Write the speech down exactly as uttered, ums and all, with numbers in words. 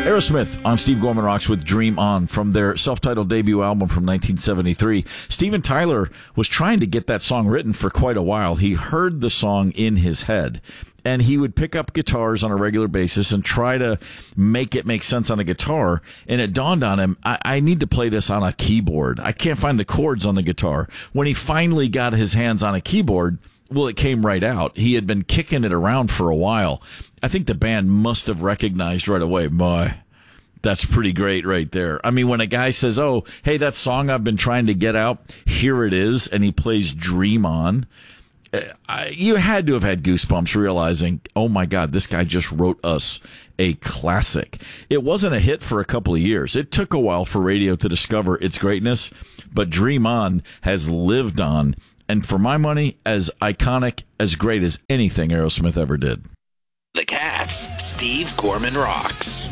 Aerosmith on Steve Gorman Rocks with Dream On from their self-titled debut album from nineteen seventy-three. Steven Tyler was trying to get that song written for quite a while. He heard the song in his head, and he would pick up guitars on a regular basis and try to make it make sense on a guitar. And it dawned on him, I, I need to play this on a keyboard. I can't find the chords on the guitar. When he finally got his hands on a keyboard, well, it came right out. He had been kicking it around for a while. I think the band must have recognized right away, boy, that's pretty great right there. I mean, when a guy says, oh, hey, that song I've been trying to get out, here it is, and he plays Dream On, I, you had to have had goosebumps realizing, oh, my God, this guy just wrote us a classic. It wasn't a hit for a couple of years. It took a while for radio to discover its greatness, but Dream On has lived on, and for my money, as iconic, as great as anything Aerosmith ever did. The Cats, Steve Gorman Rocks.